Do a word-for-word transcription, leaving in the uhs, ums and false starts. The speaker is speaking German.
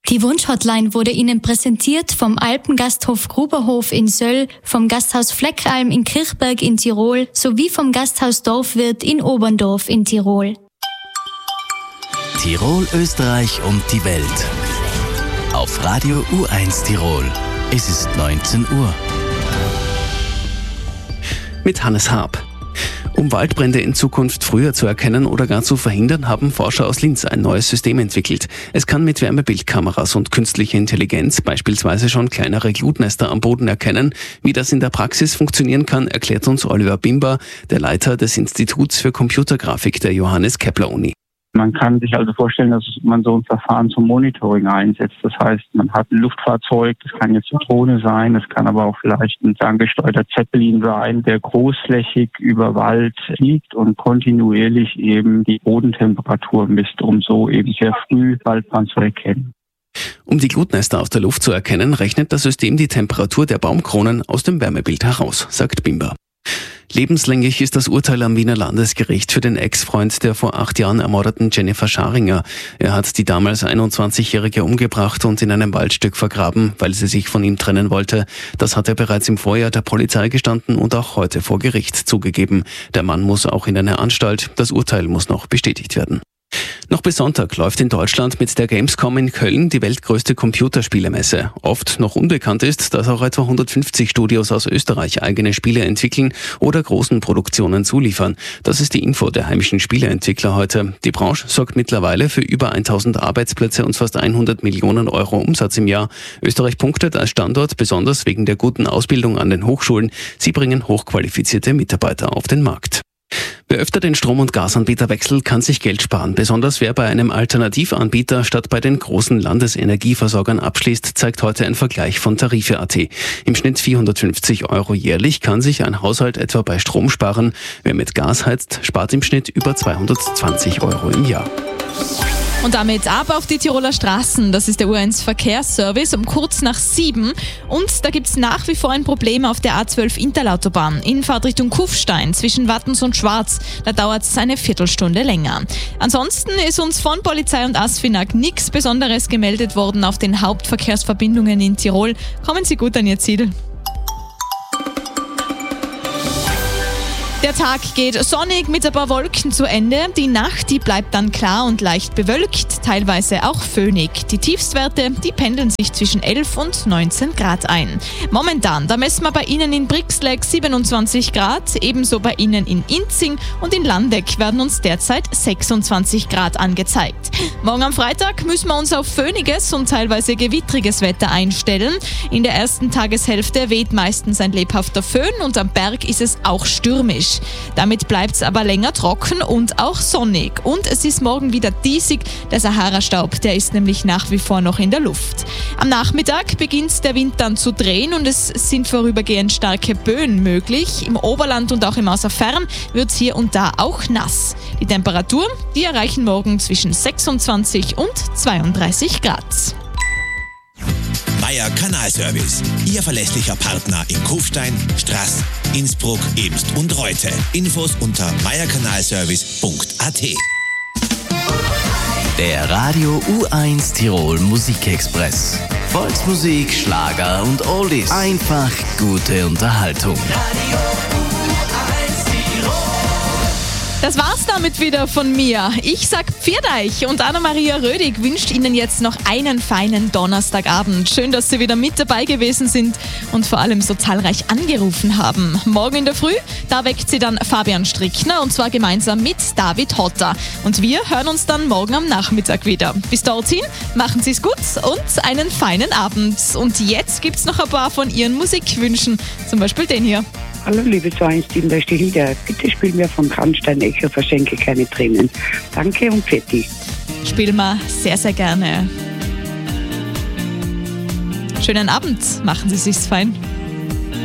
Die Wunschhotline wurde Ihnen präsentiert vom Alpengasthof Gruberhof in Söll, vom Gasthaus Fleckalm in Kirchberg in Tirol sowie vom Gasthaus Dorfwirt in Oberndorf in Tirol. Tirol, Österreich und die Welt. Auf Radio U eins Tirol. Es ist neunzehn Uhr. Mit Hannes Haab. Um Waldbrände in Zukunft früher zu erkennen oder gar zu verhindern, haben Forscher aus Linz ein neues System entwickelt. Es kann mit Wärmebildkameras und künstlicher Intelligenz beispielsweise schon kleinere Glutnester am Boden erkennen. Wie das in der Praxis funktionieren kann, erklärt uns Oliver Bimber, der Leiter des Instituts für Computergrafik der Johannes Kepler Uni. Man kann sich also vorstellen, dass man so ein Verfahren zum Monitoring einsetzt. Das heißt, man hat ein Luftfahrzeug, das kann jetzt eine Drohne sein, das kann aber auch vielleicht ein ferngesteuerter Zeppelin sein, der großflächig über Wald fliegt und kontinuierlich eben die Bodentemperatur misst, um so eben sehr früh Waldbrand zu erkennen. Um die Glutnester aus der Luft zu erkennen, rechnet das System die Temperatur der Baumkronen aus dem Wärmebild heraus, sagt Bimber. Lebenslänglich ist das Urteil am Wiener Landesgericht für den Ex-Freund der vor acht Jahren ermordeten Jennifer Scharinger. Er hat die damals einundzwanzigjährige umgebracht und in einem Waldstück vergraben, weil sie sich von ihm trennen wollte. Das hat er bereits im Vorjahr der Polizei gestanden und auch heute vor Gericht zugegeben. Der Mann muss auch in eine Anstalt. Das Urteil muss noch bestätigt werden. Noch bis Sonntag läuft in Deutschland mit der Gamescom in Köln die weltgrößte Computerspielemesse. Oft noch unbekannt ist, dass auch etwa hundertfünfzig Studios aus Österreich eigene Spiele entwickeln oder großen Produktionen zuliefern. Das ist die Info der heimischen Spieleentwickler heute. Die Branche sorgt mittlerweile für über tausend Arbeitsplätze und fast hundert Millionen Euro Umsatz im Jahr. Österreich punktet als Standort besonders wegen der guten Ausbildung an den Hochschulen. Sie bringen hochqualifizierte Mitarbeiter auf den Markt. Wer öfter den Strom- und Gasanbieter wechselt, kann sich Geld sparen. Besonders wer bei einem Alternativanbieter statt bei den großen Landesenergieversorgern abschließt, zeigt heute ein Vergleich von Tarife punkt at. Im Schnitt vierhundertfünfzig Euro jährlich kann sich ein Haushalt etwa bei Strom sparen. Wer mit Gas heizt, spart im Schnitt über zweihundertzwanzig Euro im Jahr. Und damit ab auf die Tiroler Straßen. Das ist der U eins Verkehrsservice um kurz nach sieben. Und da gibt es nach wie vor ein Problem auf der A zwölf Interlautobahn in Fahrtrichtung Kufstein zwischen Wattens und Schwarz. Da dauert es eine Viertelstunde länger. Ansonsten ist uns von Polizei und ASFINAG nichts Besonderes gemeldet worden auf den Hauptverkehrsverbindungen in Tirol. Kommen Sie gut an Ihr Ziel. Der Tag geht sonnig mit ein paar Wolken zu Ende. Die Nacht, die bleibt dann klar und leicht bewölkt, teilweise auch föhnig. Die Tiefstwerte, die pendeln sich zwischen elf und neunzehn Grad ein. Momentan, da messen wir bei Ihnen in Brixleck siebenundzwanzig Grad, ebenso bei Ihnen in Inzing und in Landeck werden uns derzeit sechsundzwanzig Grad angezeigt. Morgen am Freitag müssen wir uns auf föhniges und teilweise gewittriges Wetter einstellen. In der ersten Tageshälfte weht meistens ein lebhafter Föhn und am Berg ist es auch stürmisch. Damit bleibt es aber länger trocken und auch sonnig. Und es ist morgen wieder diesig. Der Sahara-Staub, der ist nämlich nach wie vor noch in der Luft. Am Nachmittag beginnt der Wind dann zu drehen und es sind vorübergehend starke Böen möglich. Im Oberland und auch im Außerfern wird es hier und da auch nass. Die Temperaturen, die erreichen morgen zwischen sechsundzwanzig und zweiunddreißig Grad. Meier Kanalservice, Ihr verlässlicher Partner in Kufstein, Straß, Innsbruck, Eemst und Reute. Infos unter meier kanalservice punkt at. Der Radio U eins Tirol Musikexpress. Volksmusik, Schlager und Oldies. Einfach gute Unterhaltung. Radio U eins Tirol. Das war's damit wieder von mir. Ich sag Pfiat euch und Anna-Maria Rödig wünscht Ihnen jetzt noch einen feinen Donnerstagabend. Schön, dass Sie wieder mit dabei gewesen sind und vor allem so zahlreich angerufen haben. Morgen in der Früh, da weckt Sie dann Fabian Strickner und zwar gemeinsam mit David Hotter. Und wir hören uns dann morgen am Nachmittag wieder. Bis dorthin, machen Sie es gut und einen feinen Abend. Und jetzt gibt's noch ein paar von Ihren Musikwünschen, zum Beispiel den hier. Hallo liebe zwei eins sieben, da ist die Lieder. Bitte spiel mir von Grandstein Echo, verschenke keine Tränen. Danke und Fetti. Spielen wir sehr, sehr gerne. Schönen Abend, machen Sie sich's fein.